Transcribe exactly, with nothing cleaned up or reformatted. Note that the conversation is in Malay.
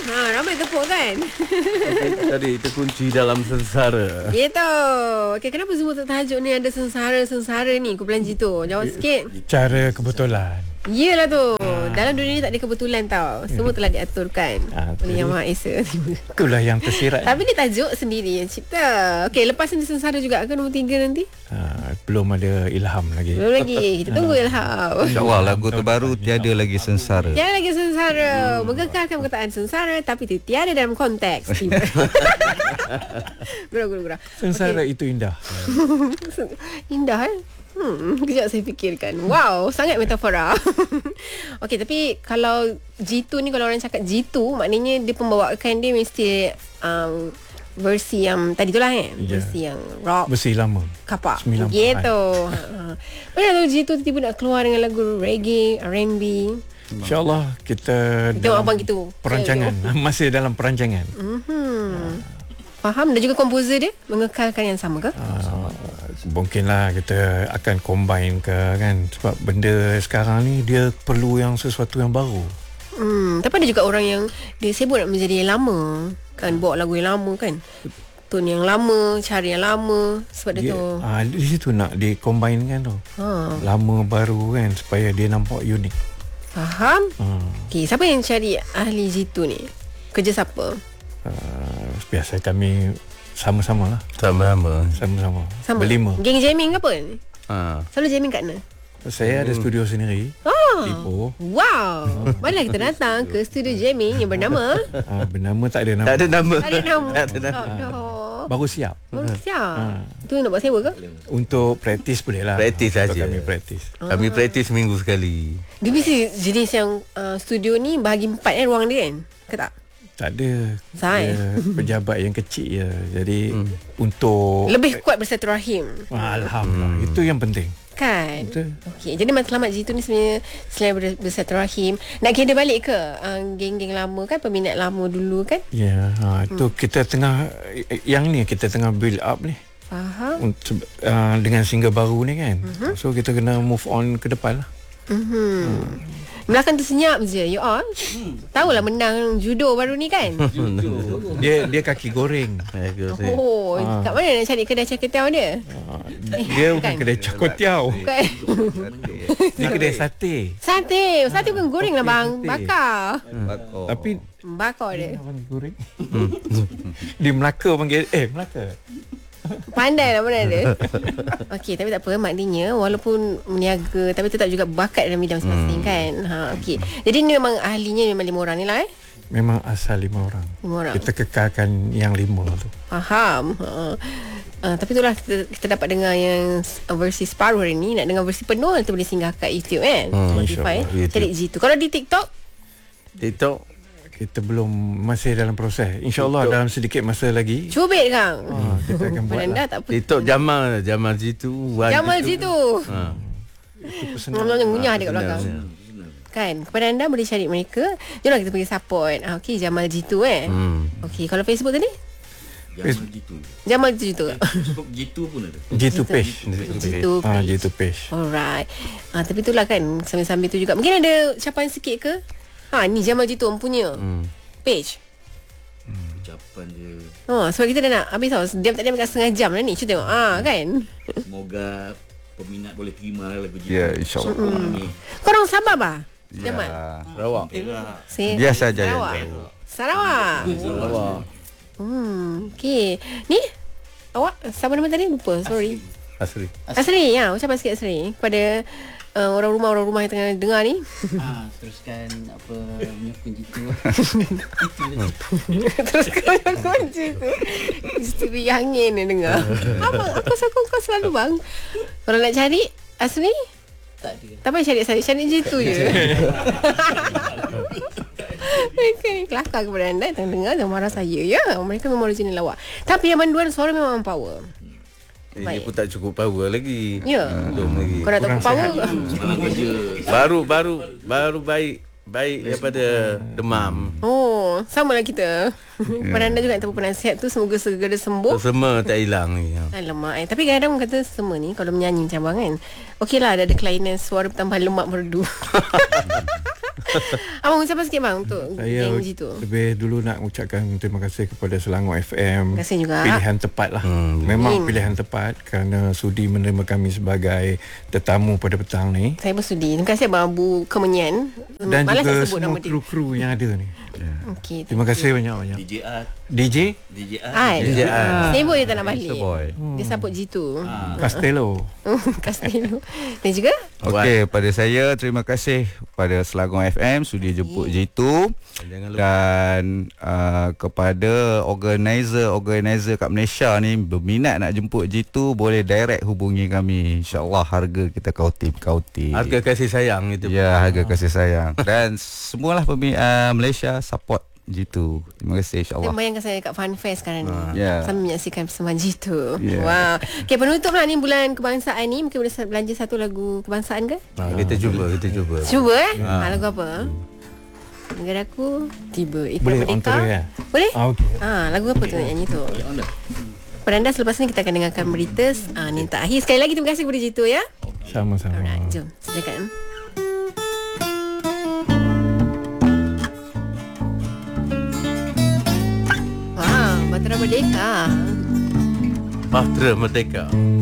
Ha, ramai tepuk kan. Tadi itu kunci dalam sengsara. Gitu. Okay, kenapa semua tajuk ni ada sengsara-sengsara ni? Kumpulan Jitu. Jawab sikit. Cara kebetulan. Yelah tu. Dalam dunia ni tak ada kebetulan tau. Semua telah diaturkan Ah, oleh Yang Maha Esa. Itulah yang tersirat. Tapi dia tajuk sendiri yang cipta. Okay, lepas ni sengsara juga ke nombor tiga nanti? Ha, belum ada ilham lagi. Belum lagi. Kita tunggu Ilham. InsyaAllah lagu terbaru tiada lagi sengsara. Tiada lagi sengsara. Mengekalkan perkataan sengsara tapi dia tiada dalam konteks. Gurau-gurau. Sengsara itu indah. Indah eh. Hmm, kejap saya fikirkan. Wow, sangat metafora. Okey, tapi kalau G two ni, kalau orang cakap G two, maknanya dia pembawakan dia mesti um, versi yang tadi tu lah eh. Yeah. Versi yang rock, Versi lama. kapak sembilan puluhan. gitu. Ha. Mana tahu G two tiba-tiba nak keluar dengan lagu reggae, R and B. InsyaAllah kita Tengok dalam abang gitu. perancangan. Masih dalam perancangan. Hmm. Faham. Dan juga komposer dia mengekalkan yang sama ke? Uh, mungkinlah kita akan combine ke kan, sebab benda sekarang ni dia perlu yang sesuatu yang baru. Hmm, tapi ada juga orang yang dia sibuk nak menjadi yang lama kan, bawa lagu yang lama kan, tone yang lama, cara yang lama, sebab dia, Dia, tu uh, di situ nak di combine kan tu. ha, Lama baru kan, supaya dia nampak unik. faham. Uh, Okay, siapa yang cari ahli jitu ni? Kerja siapa? uh, biasa kami sama-sama lah. Sama-sama. Sama-sama. Sama. Berlima. Geng jamming ke apa? Ha. Selalu jamming kat mana? Saya ada studio sendiri. Oh, Ipoh. wow. Marilah kita datang ke studio jamming yang bernama Uh, bernama tak ada nama. Tak ada nama. tak ada nama. Tak ada nama. Oh, Baru siap. oh, siap. Tu nak buat sewa ke? Untuk praktis boleh lah. Praktis Untuk saja. kami praktis. Kami praktis minggu sekali. Dia mesti jenis yang uh, studio ni bahagi empat eh ruang dia kan? Ke tak? Tak ada. Sai. Dia pejabat yang kecil je. Jadi hmm. untuk Lebih kuat bersilaturahim. Alhamdulillah. Hmm. Itu yang penting. Kan? Betul. Okey, jadi matlamat G tu ni sebenarnya selain ber- bersilaturahim, nak kira balik ke uh, geng-geng lama kan, peminat lama dulu kan? Ya, ha, itu hmm. kita tengah yang ni kita tengah build up ni. Faham? Untuk uh, dengan single baru ni kan. Uh-huh. So kita kena move on ke depan lah. Mhm. Hmm. Belakang tu senyap je, you all. Hmm. Tahulah menang judo baru ni kan? Dia dia kaki goreng. Oh, Ah. kat mana nak cari kedai char-kway-teow dia? Uh, dia bukan bukan. kedai char-kway-teow. Bukan. Dia kedai sate. Sate. Sate bukan goreng lah bang. Sate. Bakar. Bakar. Tapi Bakar dia. apa panggil goreng? Di Melaka panggil eh Melaka. Pandai lah mana ada. Okey, tapi tak apa, maknanya walaupun meniaga tapi tetap juga bakat dalam bidang masing-masing hmm. kan. Ha, okey. Jadi ni memang ahlinya memang lima orang ni lah eh. Memang asal lima orang. Lima orang. Kita kekalkan yang lima tu. Faham. Ha. Uh, tapi itulah kita, kita dapat dengar yang versi separuh hari ni. Nak dengar versi penuh nanti boleh singgah kat YouTube kan. Hmm, Spotify. insyaAllah, Cari G tu. Kalau di TikTok, TikTok. Kita belum masih dalam proses. InsyaAllah dalam sedikit masa lagi. cubit kang. Ha, kita akan buat Anda lah. tak apa. TikTok Jamal. Jamal situ. Wan Jamal situ. situ. Ha. Itu personal. Namanya ngunyah dia kat Benar, belakang. benar. Kan, kepada anda boleh cari mereka. Jomlah kita pergi support. Ah, okey, Jamal Jitu eh. Hmm. Okey, kalau Facebook tadi? Jamal Jitu. Jamal Jitu. Cukup Jitu pun ada. G two page. Jitu. Ah, G two page. Alright. Ah, tapi itulah kan, sambil-sambil tu juga. Mungkin ada ucapan sikit ke? Ha, ni Jamal Jitu orang punya Hmm. page. Ucapan dia, Ha, sebab kita dah nak habis tau. Diam tak diam dekat setengah jam lah ni. Cuba tengok. Ah, kan? semoga peminat boleh terima lah lagu Jitu. Ya, insyaAllah. Hmm. Ni. Korang Sabah bah? Ya. Jamal. Rawak. Si- Biasa saja. Sarawak. Sarawak. Rawak. Hmm, okey. Ni awak siapa nama tadi? Lupa. Sorry. Asri. Asri, ya. Ucapan sikit Asri kepada uh, orang rumah orang rumah yang tengah dengar ni. Ah, teruskan apa menyokong Jitu. Terus kau yang kunci tu. Isteri angin yang dengar. Abang, aku sokong kau selalu bang. Kalau nak cari Asri, Tak ada. tak payah cari cari cari Jitu je. Mereka ni kelakar kepada anda yang tengah dengar, jangan marah saya ya. Mereka memang original lawak. Tapi yang manduan suara memang power. Ini Baik. pun tak cukup power lagi. Ya. Ha, belum lagi. Kau nak tahu Kurang power? Semalam kerja. Baru baru baru baik baik daripada demam. Oh, sama lah kita. Pada anda juga yang terpupu nasihat tu, semoga segera sembuh. Semua tak hilang ni. Alamak eh. Tapi kadang-kadang orang kata semua ni kalau menyanyi macam abang kan, okey lah ada, ada kelainan suara bertambah lemak merdu. Abang ucapan sikit bang untuk Saya geng G two. lebih dulu nak ucapkan terima kasih kepada Selangor F M. Terima kasih juga. Pilihan tepat lah. Hmm. Memang Hmm. pilihan tepat kerana sudi menerima kami sebagai tetamu pada petang ni. Saya bersudi. Terima kasih Abang Abu Kemenyan. Dan Malas juga nak sebut semua nama dia. kru-kru yang ada ni. Okey. Terima kasih banyak-banyak. D J R D J D J R Ai. D J R. Sebo dia tak nak balik. Mr. Boy. Dia support G two. Castello. Castello. Dan juga Okey, pada saya terima kasih pada Selangor F M sudi jemput G two. Jangan lupa. Dan uh, kepada organizer-organizer kat Malaysia ni berminat nak jemput G two, boleh direct hubungi kami. InsyaAllah harga kita kautim-kautim. Harga kasih sayang itu. Ya, harga kasih sayang. Dan semualah pemi- uh, Malaysia support G two. Terima kasih, Saya insyaAllah. bayangkan saya kat Fun Fest sekarang ni. Ya. Sambil menyaksikan persembahan G two. Ya. Wow. Okay, penutup lah ni bulan kebangsaan ni. Mungkin boleh belanja satu lagu kebangsaan ke? Ha, kita cuba, kita cuba. Cuba eh. Ha. Lagu apa? Negara aku tiba ikut Boleh on merdeka. terus ya? Boleh? Ah, okey. Ha, lagu apa tu nak nyanyi tu? Pada anda selepas ni kita akan dengarkan berita ah, ni tak akhir. Sekali lagi terima kasih kepada G two ya. Sama-sama. Alright, jom. Silakan. Wah, Batera Merdeka. Bahtera Merdeka.